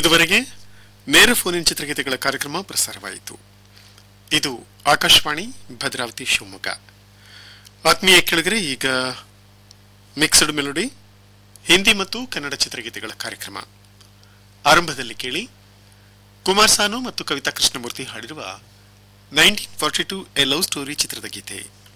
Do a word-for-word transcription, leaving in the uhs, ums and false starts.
ಇದುವರೆಗೆ ನೇರ ಫೋನಿನ್ ಚಿತ್ರಗೀತೆಗಳ ಕಾರ್ಯಕ್ರಮ ಪ್ರಸಾರವಾಯಿತು. ಇದು ಆಕಾಶವಾಣಿ ಭದ್ರಾವತಿ ಶಿವಮೊಗ್ಗ. ಆತ್ಮೀಯ ಕೆಳಗರೆ, ಈಗ ಮಿಕ್ಸ್ಡ್ ಮೆಲೋಡಿ ಹಿಂದಿ ಮತ್ತು ಕನ್ನಡ ಚಿತ್ರಗೀತೆಗಳ ಕಾರ್ಯಕ್ರಮ. ಆರಂಭದಲ್ಲಿ ಕೇಳಿ ಕುಮಾರ್ ಸಾನು ಮತ್ತು ಕವಿತಾ ಕೃಷ್ಣಮೂರ್ತಿ ಹಾಡಿರುವ nineteen forty two A love story ಚಿತ್ರದ ಗೀತೆ.